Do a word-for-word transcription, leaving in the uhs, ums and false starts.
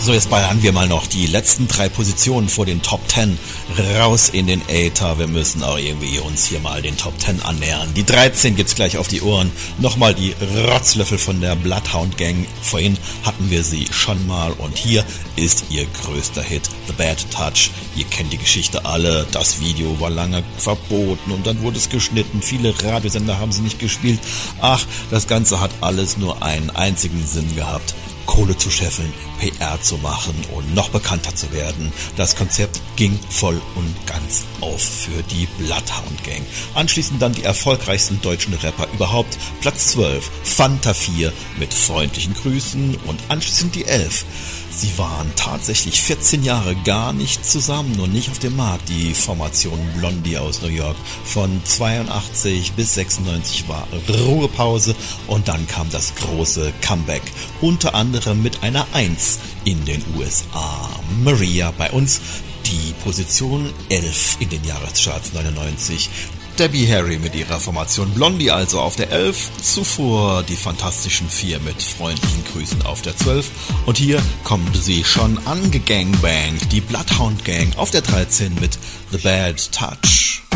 So, jetzt ballern wir mal noch die letzten drei Positionen vor den Top Ten raus in den Äther. Wir müssen auch irgendwie uns hier mal den Top Ten annähern. Die dreizehn gibt's gleich auf die Ohren. Nochmal die Rotzlöffel von der Bloodhound Gang. Vorhin hatten wir sie schon mal und hier ist ihr größter Hit, The Bad Touch. Ihr kennt die Geschichte alle. Das Video war lange verboten und dann wurde es geschnitten. Viele Radiosender haben sie nicht gespielt. Ach, das Ganze hat alles nur einen einzigen Sinn gehabt: Kohle zu scheffeln, P R zu machen und noch bekannter zu werden. Das Konzept ging voll und ganz auf für die Bloodhound Gang. Anschließend dann die erfolgreichsten deutschen Rapper überhaupt. Platz zwölf, Fanta vier mit freundlichen Grüßen und anschließend die elf. Sie waren tatsächlich vierzehn Jahre gar nicht zusammen und nicht auf dem Markt. Die Formation Blondie aus New York. Von zweiundachtzig bis sechsundneunzig war Ruhepause und dann kam das große Comeback. Unter anderem mit einer eins in den U S A. Maria bei uns die Position elf in den Jahrescharts neunundneunzig. Debbie Harry mit ihrer Formation Blondie also auf der elf, zuvor die Fantastischen Vier mit freundlichen Grüßen auf der zwölf und hier kommt sie schon angegangbangt, die Bloodhound Gang auf der dreizehn mit The Bad Touch.